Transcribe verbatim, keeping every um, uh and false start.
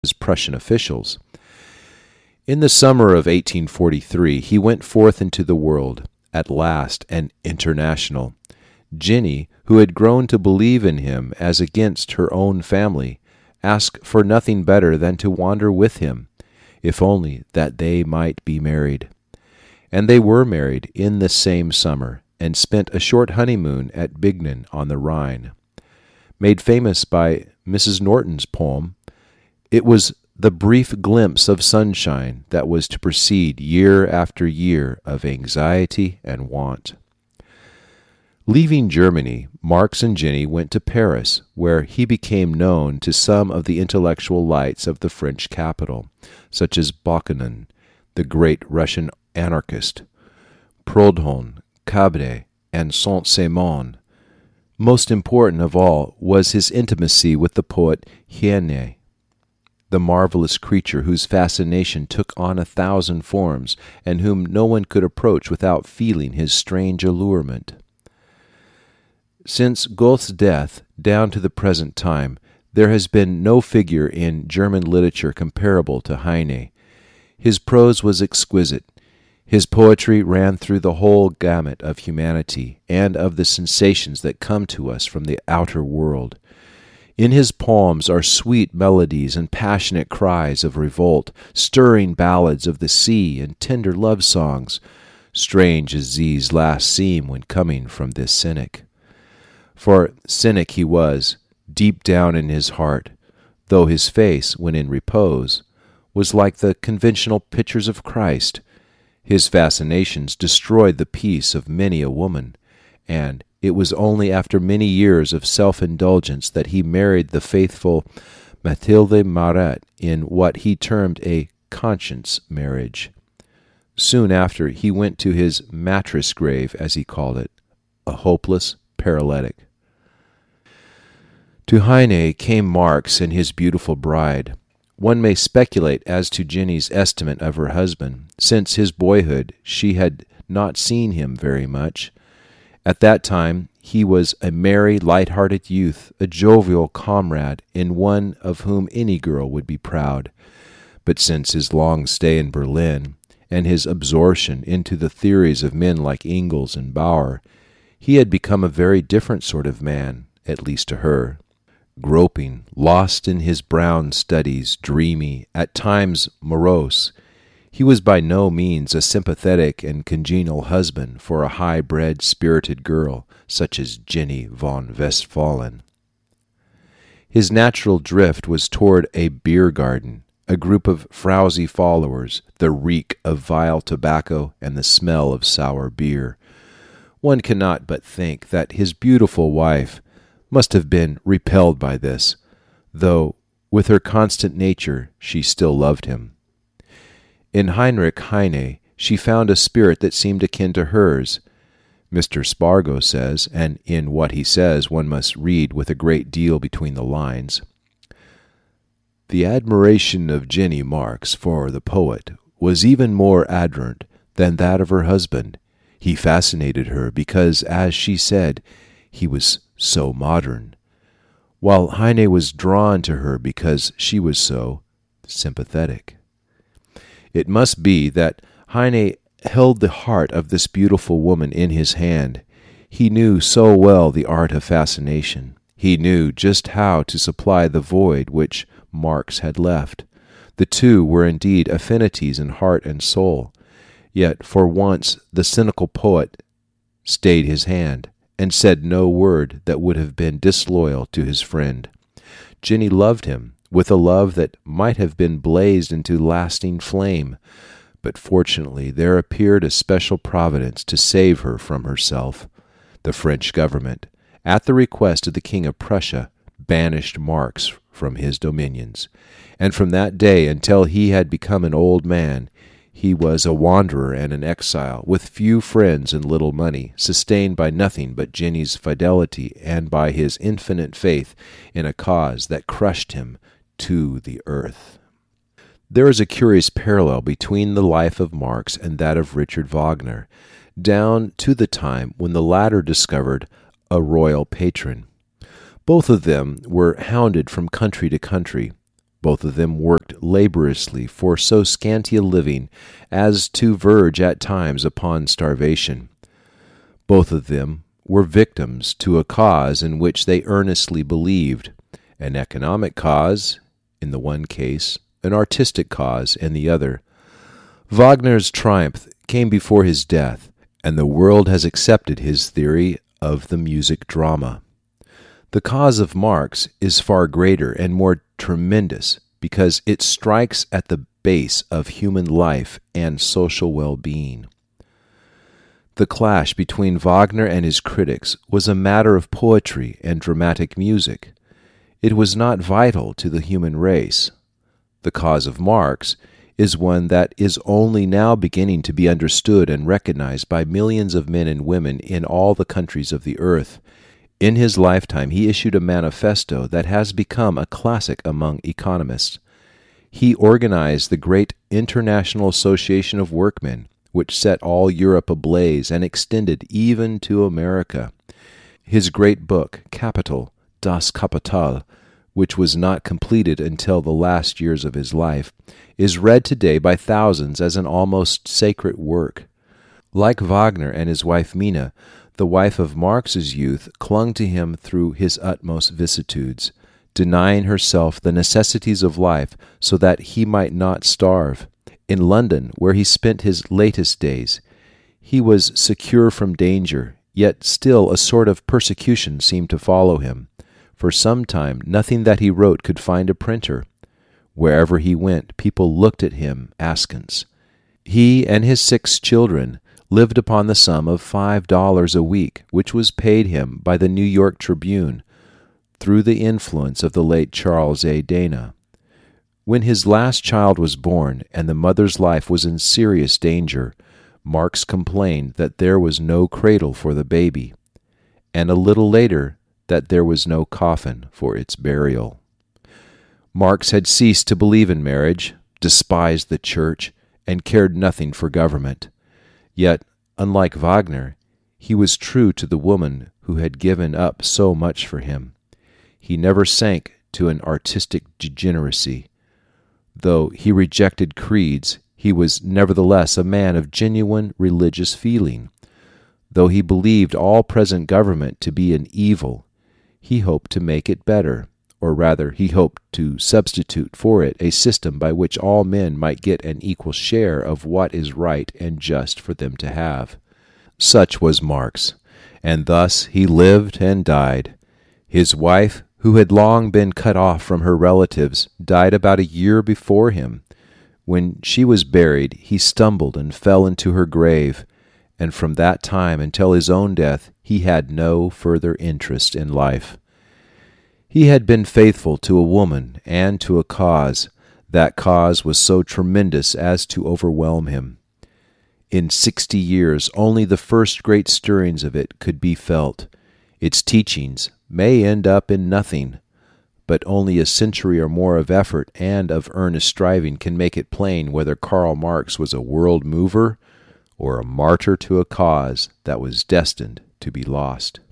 Prussian officials. In the summer of eighteen forty-three, he went forth into the world, at last an international. Jenny, who had grown to believe in him as against her own family, asked for nothing better than to wander with him, if only that they might be married. And they were married in the same summer, and spent a short honeymoon at Bingen on the Rhine. Made famous by Missus Norton's poem, it was the brief glimpse of sunshine that was to precede year after year of anxiety and want. Leaving Germany, Marx and Jenny went to Paris, where he became known to some of the intellectual lights of the French capital, such as Bakunin, the great Russian anarchist, Proudhon, Cabet, and Saint-Simon. Most important of all was his intimacy with the poet Heine, the marvelous creature whose fascination took on a thousand forms, and whom no one could approach without feeling his strange allurement. Since Goethe's death, down to the present time, there has been no figure in German literature comparable to Heine. His prose was exquisite. His poetry ran through the whole gamut of humanity and of the sensations that come to us from the outer world. In his poems are sweet melodies and passionate cries of revolt, stirring ballads of the sea and tender love songs, strange as these last seem when coming from this cynic. For cynic he was, deep down in his heart, though his face, when in repose, was like the conventional pictures of Christ. His fascinations destroyed the peace of many a woman, and it was only after many years of self-indulgence that he married the faithful Mathilde Marat in what he termed a conscience marriage. Soon after, he went to his mattress grave, as he called it, a hopeless paralytic. To Heine came Marx and his beautiful bride. One may speculate as to Jenny's estimate of her husband. Since his boyhood, she had not seen him very much. At that time, he was a merry, light-hearted youth, a jovial comrade, in one of whom any girl would be proud. But since his long stay in Berlin, and his absorption into the theories of men like Engels and Bauer, he had become a very different sort of man, at least to her. Groping, lost in his brown studies, dreamy, at times morose, he was by no means a sympathetic and congenial husband for a high-bred, spirited girl such as Jenny von Westphalen. His natural drift was toward a beer garden, a group of frowsy followers, the reek of vile tobacco and the smell of sour beer. One cannot but think that his beautiful wife must have been repelled by this, though with her constant nature she still loved him. In Heinrich Heine she found a spirit that seemed akin to hers. Mister Spargo says, and in what he says one must read with a great deal between the lines, "The admiration of Jenny Marx for the poet was even more ardent than that of her husband. He fascinated her because, as she said, he was so modern, while Heine was drawn to her because she was so sympathetic." It must be that Heine held the heart of this beautiful woman in his hand. He knew so well the art of fascination. He knew just how to supply the void which Marx had left. The two were indeed affinities in heart and soul. Yet for once the cynical poet stayed his hand, and said no word that would have been disloyal to his friend. Jenny loved him with a love that might have been blazed into lasting flame, but fortunately there appeared a special providence to save her from herself. The French government, at the request of the King of Prussia, banished Marx from his dominions, and from that day until he had become an old man, he was a wanderer and an exile, with few friends and little money, sustained by nothing but Jenny's fidelity and by his infinite faith in a cause that crushed him to the earth. There is a curious parallel between the life of Marx and that of Richard Wagner, down to the time when the latter discovered a royal patron. Both of them were hounded from country to country. Both of them worked laboriously for so scanty a living as to verge at times upon starvation. Both of them were victims to a cause in which they earnestly believed, an economic cause in the one case, an artistic cause in the other. Wagner's triumph came before his death, and the world has accepted his theory of the music drama. The cause of Marx is far greater and more tremendous because it strikes at the base of human life and social well-being. The clash between Wagner and his critics was a matter of poetry and dramatic music. It was not vital to the human race. The cause of Marx is one that is only now beginning to be understood and recognized by millions of men and women in all the countries of the earth. In his lifetime, he issued a manifesto that has become a classic among economists. He organized the great International Association of Workmen, which set all Europe ablaze and extended even to America. His great book, Capital, Das Kapital, which was not completed until the last years of his life, is read today by thousands as an almost sacred work. Like Wagner and his wife Mina, the wife of Marx's youth clung to him through his utmost vicissitudes, denying herself the necessities of life so that he might not starve. In London, where he spent his latest days, he was secure from danger, yet still a sort of persecution seemed to follow him. For some time, nothing that he wrote could find a printer. Wherever he went, people looked at him askance. He and his six children lived upon the sum of five dollars a week, which was paid him by the New York Tribune, through the influence of the late Charles A. Dana. When his last child was born, and the mother's life was in serious danger, Marx complained that there was no cradle for the baby, and a little later that there was no coffin for its burial. Marx had ceased to believe in marriage, despised the church, and cared nothing for government. Yet, unlike Wagner, he was true to the woman who had given up so much for him. He never sank to an artistic degeneracy. Though he rejected creeds, he was nevertheless a man of genuine religious feeling. Though he believed all present government to be an evil, he hoped to make it better, or rather, he hoped to substitute for it a system by which all men might get an equal share of what is right and just for them to have. Such was Marx, and thus he lived and died. His wife, who had long been cut off from her relatives, died about a year before him. When she was buried, he stumbled and fell into her grave, and from that time until his own death, he had no further interest in life. He had been faithful to a woman and to a cause. That cause was so tremendous as to overwhelm him. In sixty years, only the first great stirrings of it could be felt. Its teachings may end up in nothing, but only a century or more of effort and of earnest striving can make it plain whether Karl Marx was a world mover or a martyr to a cause that was destined to be lost.